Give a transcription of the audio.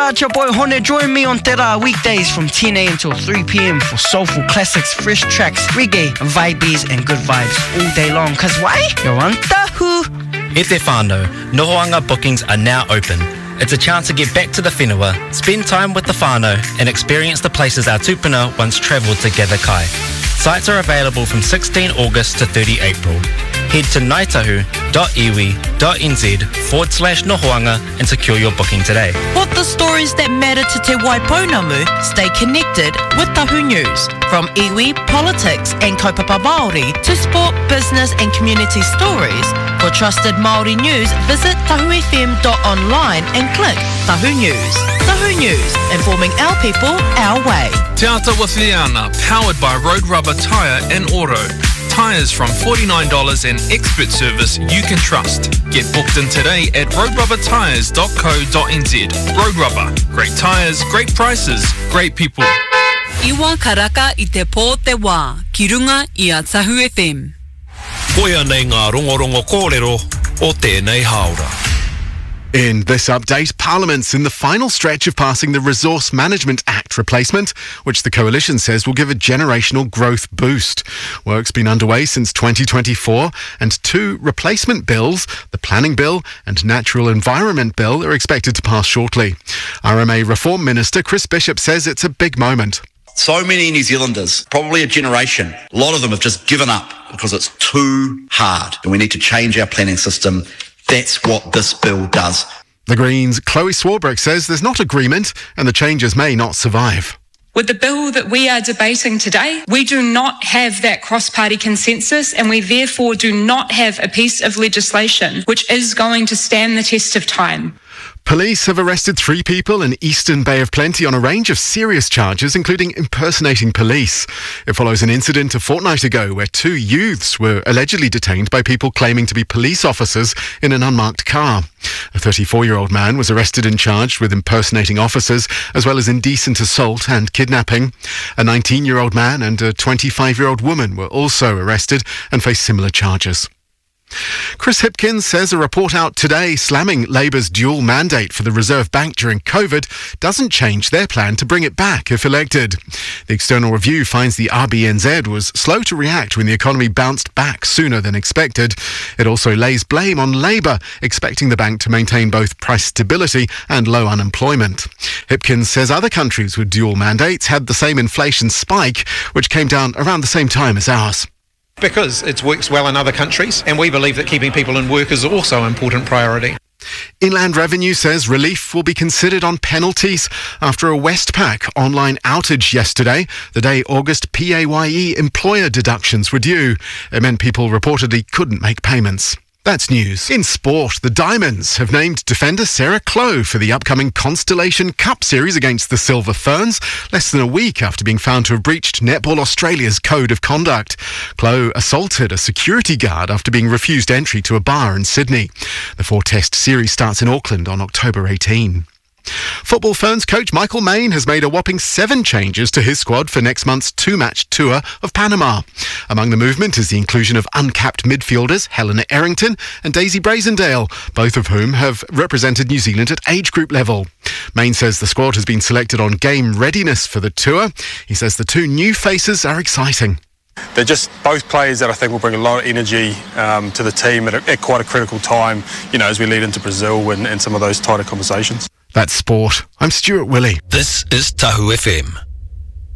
Tera, it's your boy Hone. Join me on Tera weekdays from 10 a.m. till 3 p.m. for soulful classics, fresh tracks, reggae, vibes and good vibes all day long. Cause why? You're on Tahu. E te whānau, Nohoanga bookings are now open. It's a chance to get back to the whenua, spend time with the whānau and experience the places our tupuna once travelled to gather kai. Sites are available from 16 August to 30 April. Head to naitahu.iwi.nz/Nohoanga and secure your booking today. What the stories that matter to Te Waipounamu? Stay connected with Tahu News. From iwi, politics and kaupapa Māori to sport, business and community stories. For trusted Māori news, visit tahufm.online and click Tahu News. Tahu News, informing our people, our way. Te Ata with Liana, powered by Road Rubber Tyre and Auto. Tyres from $49 and expert service you can trust. Get booked in today at roadrubbertyres.co.nz. Road Rubber, great tyres, great prices, great people. Iwa karaka I te pō te wā, ki runga I a Tahu FM. Koia nei ngā rongorongo kōrero o tēnei haora. In this update, Parliament's in the final stretch of passing the Resource Management Act replacement, which the Coalition says will give a generational growth boost. Work's been underway since 2024, and two replacement bills, the Planning Bill and Natural Environment Bill, are expected to pass shortly. RMA Reform Minister Chris Bishop says it's a big moment. So many New Zealanders, probably a generation, a lot of them have just given up because it's too hard and we need to change our planning system. That's what this bill does. The Greens' Chloe Swarbrick says there's not agreement and the changes may not survive. With the bill that we are debating today, we do not have that cross-party consensus and we therefore do not have a piece of legislation which is going to stand the test of time. Police have arrested 3 people in Eastern Bay of Plenty on a range of serious charges, including impersonating police. It follows an incident a fortnight ago where 2 youths were allegedly detained by people claiming to be police officers in an unmarked car. A 34-year-old man was arrested and charged with impersonating officers, as well as indecent assault and kidnapping. A 19-year-old man and a 25-year-old woman were also arrested and face similar charges. Chris Hipkins says a report out today slamming Labour's dual mandate for the Reserve Bank during COVID doesn't change their plan to bring it back if elected. The external review finds the RBNZ was slow to react when the economy bounced back sooner than expected. It also lays blame on Labour, expecting the bank to maintain both price stability and low unemployment. Hipkins says other countries with dual mandates had the same inflation spike, which came down around the same time as ours. Because it works well in other countries, and we believe that keeping people in work is also an important priority. Inland Revenue says relief will be considered on penalties after a Westpac online outage yesterday, the day August PAYE employer deductions were due. It meant people reportedly couldn't make payments. That's news. In sport, the Diamonds have named defender Sarah Clough for the upcoming Constellation Cup series against the Silver Ferns, less than a week after being found to have breached Netball Australia's code of conduct. Clough assaulted a security guard after being refused entry to a bar in Sydney. The 4-test series starts in Auckland on October 18. Football Ferns coach Michael Main has made a whopping 7 changes to his squad for next month's 2-match tour of Panama. Among the movement is the inclusion of uncapped midfielders Helena Errington and Daisy Brazendale, both of whom have represented New Zealand at age group level. Main says the squad has been selected on game readiness for the tour. He says the 2 new faces are exciting. They're just both players that I think will bring a lot of energy to the team at quite a critical time, as we lead into Brazil and some of those tighter conversations. That's sport. I'm Stuart Willey. This is Tahu FM.